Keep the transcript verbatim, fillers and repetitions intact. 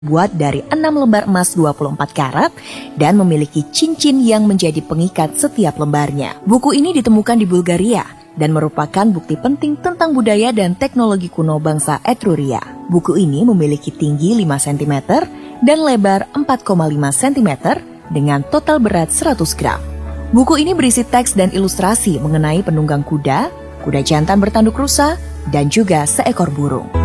Buat dari enam lembar emas dua puluh empat karat dan memiliki cincin yang menjadi pengikat setiap lembarnya. Buku ini ditemukan di Bulgaria dan merupakan bukti penting tentang budaya dan teknologi kuno bangsa Etruria. Buku ini memiliki tinggi lima sentimeter dan lebar empat koma lima sentimeter dengan total berat seratus gram. Buku ini berisi teks dan ilustrasi mengenai penunggang kuda, kuda jantan bertanduk rusa, dan juga seekor burung.